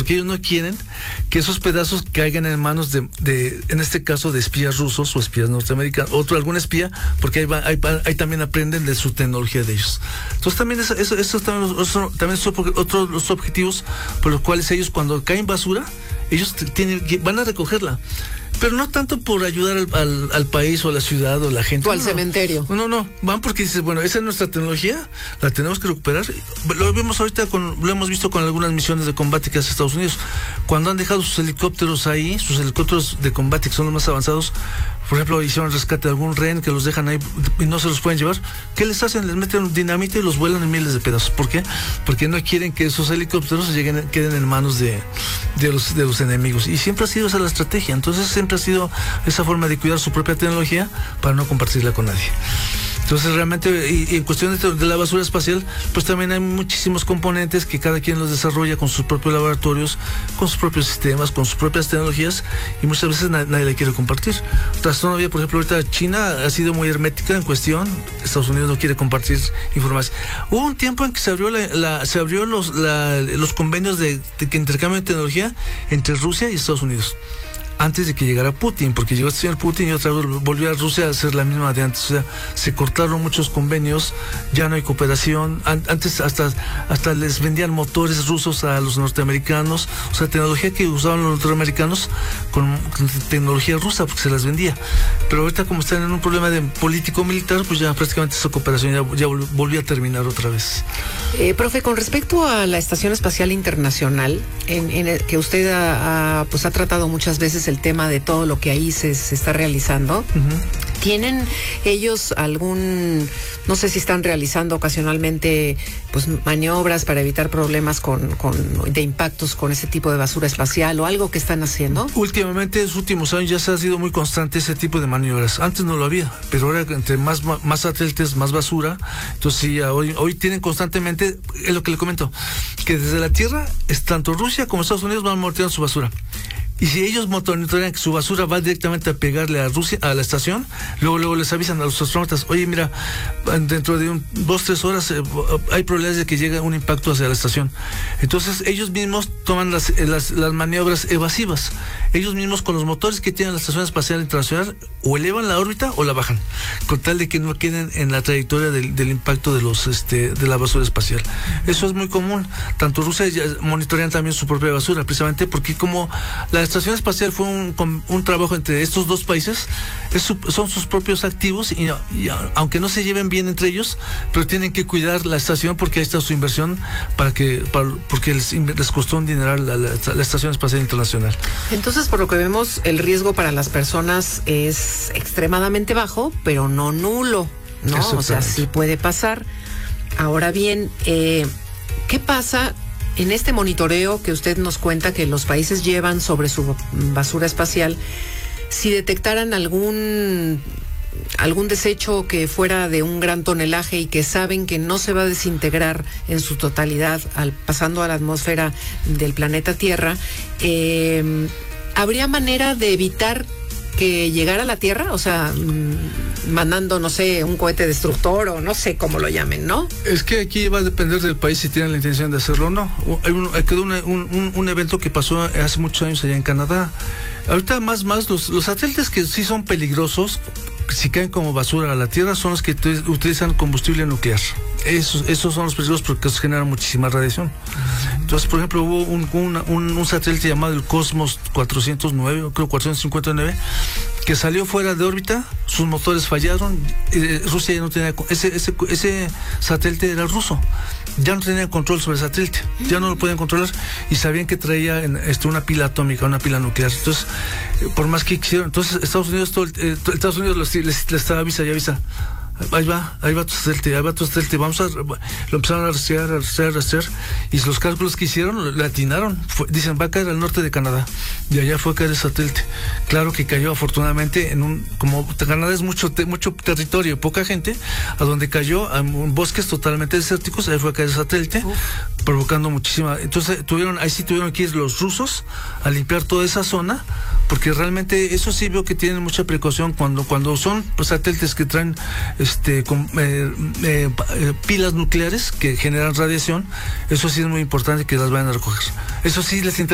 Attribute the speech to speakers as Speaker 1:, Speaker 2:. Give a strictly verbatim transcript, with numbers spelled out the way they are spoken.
Speaker 1: porque ellos no quieren que esos pedazos caigan en manos de, de en este caso, de espías rusos o espías norteamericanos, otro algún espía, porque ahí, va, ahí, ahí también aprenden de su tecnología de ellos. Entonces también eso, eso, eso también, eso, también son otros los objetivos por los cuales ellos, cuando caen basura, ellos tienen, van a recogerla. Pero no tanto por ayudar al, al, al país o a la ciudad o a la gente.
Speaker 2: O al
Speaker 1: no,
Speaker 2: cementerio.
Speaker 1: No, no, no. Van porque dices, bueno, esa es nuestra tecnología, la tenemos que recuperar. Lo vemos ahorita, con, lo hemos visto con algunas misiones de combate que hace Estados Unidos. Cuando han dejado sus helicópteros ahí, sus helicópteros de combate, que son los más avanzados, por ejemplo, hicieron rescate de algún rehén que los dejan ahí y no se los pueden llevar. ¿Qué les hacen? Les meten dinamita y los vuelan en miles de pedazos. ¿Por qué? Porque no quieren que esos helicópteros lleguen, queden en manos de, de, los, de los enemigos. Y siempre ha sido esa la estrategia. Entonces siempre ha sido esa forma de cuidar su propia tecnología para no compartirla con nadie. Entonces realmente, y, y en cuestión de, de la basura espacial, pues también hay muchísimos componentes que cada quien los desarrolla con sus propios laboratorios, con sus propios sistemas, con sus propias tecnologías, y muchas veces nadie, nadie la quiere compartir. Todavía, por ejemplo, ahorita China ha sido muy hermética en cuestión, Estados Unidos no quiere compartir información. Hubo un tiempo en que se abrió la, la, se abrió los, la, los convenios de, de que intercambio de tecnología entre Rusia y Estados Unidos, antes de que llegara Putin, porque llegó el señor Putin y otra vez volvió a Rusia a hacer la misma de antes. O sea, se cortaron muchos convenios, ya no hay cooperación. Antes hasta, hasta les vendían motores rusos a los norteamericanos, o sea, tecnología que usaban los norteamericanos con, con tecnología rusa, porque se las vendía. Pero ahorita, como están en un problema de político-militar, pues ya prácticamente esa cooperación ya, ya volvió a terminar otra vez.
Speaker 2: Eh, profe, con respecto a la Estación Espacial Internacional, en, en el que usted ha, ha, pues ha tratado muchas veces el tema de todo lo que ahí se, se está realizando, uh-huh. ¿Tienen ellos algún, no sé si están realizando ocasionalmente pues maniobras para evitar problemas con, con de impactos con ese tipo de basura espacial o algo que están haciendo?
Speaker 1: Últimamente, en los últimos años ya se ha sido muy constante ese tipo de maniobras. Antes no lo había, pero ahora entre más, más satélites, más basura. Entonces sí, hoy, hoy tienen constantemente, es lo que le comento, que desde la Tierra, es tanto Rusia como Estados Unidos van monitoreando su basura. Y si ellos monitorean que su basura va directamente a pegarle a Rusia, a la estación, luego luego les avisan a los astronautas, oye, mira, dentro de un, dos, tres horas eh, hay probabilidades de que llegue un impacto hacia la estación. Entonces ellos mismos toman las, las, las maniobras evasivas. Ellos mismos, con los motores que tiene la Estación Espacial Internacional, o elevan la órbita o la bajan, con tal de que no queden en la trayectoria del, del impacto de los este de la basura espacial. Eso es muy común. Tanto Rusia monitorean también su propia basura, precisamente porque como la Estación Espacial fue un, un trabajo entre estos dos países, es su, son sus propios activos, y, y aunque no se lleven bien entre ellos, pero tienen que cuidar la estación porque ahí está su inversión, para que para, porque les, les costó un dineral la, la, la Estación Espacial Internacional.
Speaker 2: Entonces, por lo que vemos, el riesgo para las personas es extremadamente bajo, pero no nulo, ¿no? O sea, sí puede pasar. Ahora bien, eh, ¿qué pasa en este monitoreo que usted nos cuenta que los países llevan sobre su basura espacial? Si detectaran algún algún desecho que fuera de un gran tonelaje y que saben que no se va a desintegrar en su totalidad al, pasando a la atmósfera del planeta Tierra, eh, ¿habría manera de evitar que llegara a la Tierra? O sea, mmm, mandando, no sé, un cohete destructor o no sé cómo lo llamen, ¿no?
Speaker 1: Es que aquí va a depender del país si tienen la intención de hacerlo o no. Hay un, quedó un, un, un evento que pasó hace muchos años allá en Canadá. Ahorita más, más los, los satélites que sí son peligrosos, si caen como basura a la Tierra, son los que utilizan combustible nuclear. Esos, esos son los peligrosos porque generan muchísima radiación. Entonces, por ejemplo, hubo un, un, un, un satélite llamado el Cosmos cuatrocientos nueve, creo cuatrocientos cincuenta y nueve, que salió fuera de órbita, sus motores fallaron, eh, Rusia ya no tenía, ese, ese, ese satélite era ruso, ya no tenía control sobre el satélite, ya no lo podían controlar, y sabían que traía en, este, una pila atómica, una pila nuclear. Entonces, eh, por más que quisieron, entonces Estados Unidos, todo, eh, Estados Unidos les, les, les estaba avisa y avisa. Ahí va, ahí va tu satélite, ahí va tu satélite, vamos a, lo empezaron a rastrear, a rastrear, a rastrear, y los cálculos que hicieron, le atinaron, fue, dicen, va a caer al norte de Canadá, y allá fue a caer el satélite. Claro que cayó afortunadamente en un, como Canadá es mucho, te, mucho territorio y poca gente, a donde cayó, en bosques totalmente desérticos, ahí fue a caer el satélite, Uf. provocando muchísima, entonces tuvieron, ahí sí tuvieron que ir los rusos a limpiar toda esa zona, porque realmente eso sí veo que tienen mucha precaución cuando, cuando son pues, satélites que traen este con, eh, eh, pilas nucleares que generan radiación. Eso sí es muy importante que las vayan a recoger. Eso sí les interesa.